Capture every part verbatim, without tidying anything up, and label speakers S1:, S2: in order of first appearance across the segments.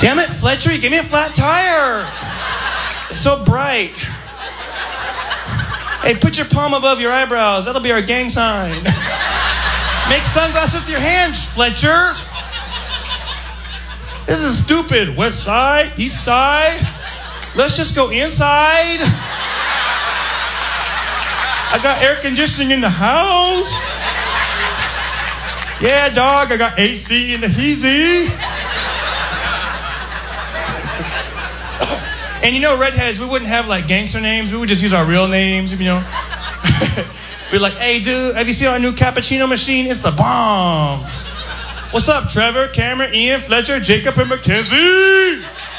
S1: Damn it, Fletcher, you gave me a flat tire. It's so bright. Hey, put your palm above your eyebrows. That'll be our gang sign. Make sunglasses with your hands, Fletcher. This is stupid. West side, east side. Let's just go inside. I got air conditioning in the house. Yeah, dog, I got A C in the heezy. And you know, redheads, we wouldn't have like gangster names. We would just use our real names, you know. We're like, hey, dude, have you seen our new cappuccino machine? It's the bomb. What's up, Trevor, Cameron, Ian, Fletcher, Jacob, and Mackenzie?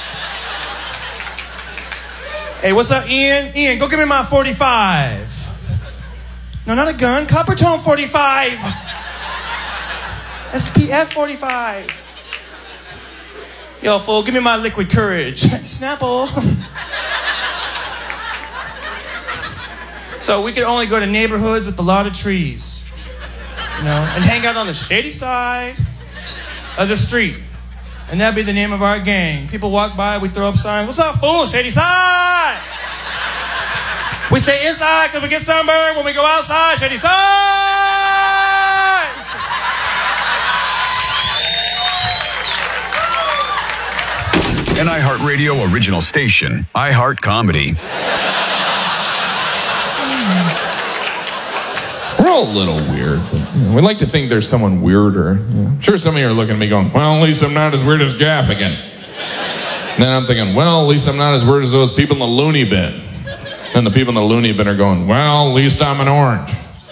S1: Hey, what's up, Ian? Ian, go give me my forty-five. No, not a gun. Copper tone forty-five. S P F forty-five. Yo, fool, give me my liquid courage. Snapple. So we could only go to neighborhoods with a lot of trees, you know, and hang out on the shady side of the street. And that'd be the name of our gang. People walk by, we throw up signs. What's up, fool? Shady side. We stay inside because we get sunburned. When we go outside, shady side.
S2: An iHeartRadio original station, iHeart Comedy.
S3: We're all a little weird, but you know, we like to think there's someone weirder. You know, I'm sure some of you are looking at me going, well, at least I'm not as weird as Gaffigan. And then I'm thinking, well, at least I'm not as weird as those people in the loony bin. And the people in the loony bin are going, well, at least I'm an orange.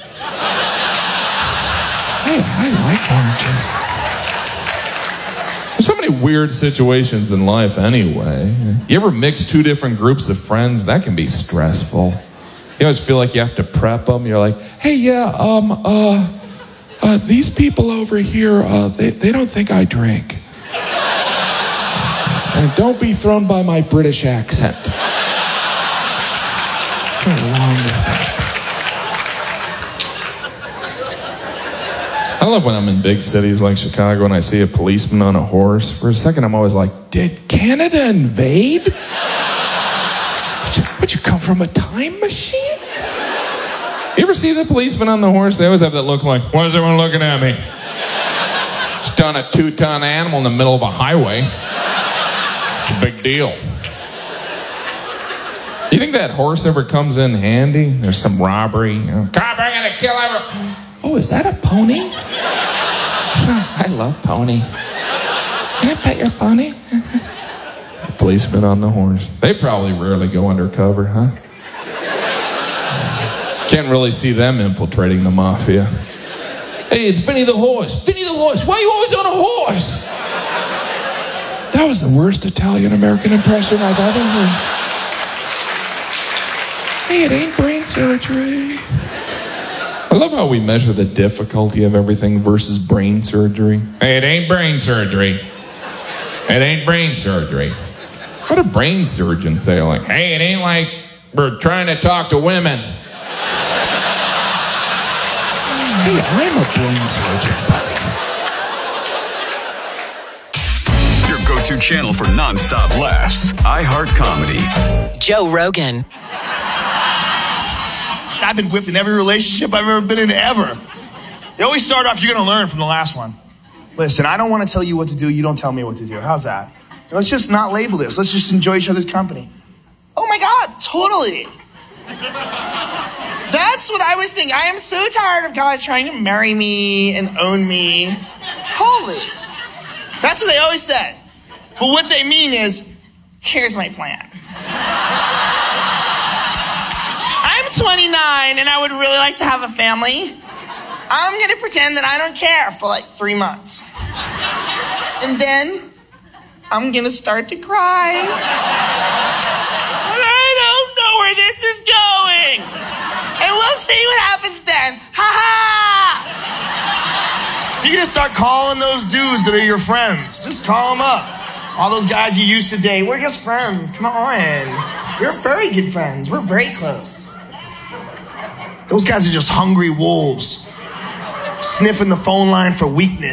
S3: Hey, I like oranges. There's so many weird situations in life anyway. You ever mix two different groups of friends? That can be stressful. You always feel like you have to prep them. You're like, hey, yeah, um, uh, uh, these people over here, uh, they, they don't think I drink. And don't be thrown by my British accent. What's wrong with that? I love when I'm in big cities like Chicago and I see a policeman on a horse. For a second, I'm always like, did Canada invade? Would you, would you come from a time machine? You ever see the policeman on the horse? They always have that look like, why is everyone looking at me? Just on a two-ton animal in the middle of a highway. It's a big deal. You think that horse ever comes in handy? There's some robbery. You know, cop, I'm gonna kill everyone. Oh, is that a pony? Oh, I love pony. Can I pet your pony? The policeman on the horse. They probably rarely go undercover, huh? Can't really see them infiltrating the mafia. Hey, it's Vinny the horse. Vinny the horse. Why are you always on a horse? That was the worst Italian-American impression I've ever heard. Hey, it ain't brain surgery. I love how we measure the difficulty of everything versus brain surgery. Hey, it ain't brain surgery. It ain't brain surgery. What do brain surgeons say? Like, hey, it ain't like we're trying to talk to women. Hey, I'm a brain surgeon, buddy.
S2: Your go-to channel for non-stop laughs. iHeart Comedy.
S4: Joe Rogan.
S5: I've been whipped in every relationship I've ever been in ever. You always start off, you're going to learn from the last one. Listen, I don't want to tell you what to do. You don't tell me what to do. How's that? Let's just not label this. Let's just enjoy each other's company. Oh my God, totally. That's what I was thinking. I am so tired of guys trying to marry me and own me. Totally. That's what they always said. But what they mean is, here's my plan. I'm twenty-nine and I would really like to have a family. I'm going to pretend that I don't care for like three months. And then I'm going to start to cry. And I don't know where this is going. And we'll see what happens then. Ha ha! You're going to start calling those dudes that are your friends. Just call them up. All those guys you used to date, we're just friends. Come on. We're very good friends. We're very close. Those guys are just hungry wolves, sniffing the phone line for weakness.